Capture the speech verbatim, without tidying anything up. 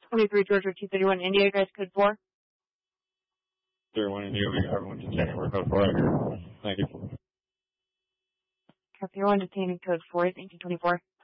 twenty-three Georgia two thirty-one India, guys, code four. thirty-one India, we have one detaining, we're code four. Thank you. Copy one detaining code four, thank you, twenty-four.